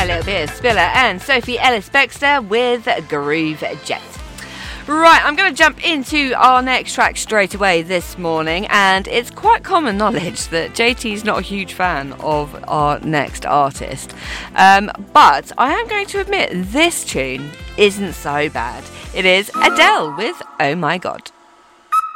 little bit of Spiller and Sophie Ellis-Bextor with Groove Jet. Right, I'm going to jump into our next track straight away this morning, and it's quite common knowledge that JT's not a huge fan of our next artist. But I am going to admit this tune isn't so bad. It is Adele with Oh My God.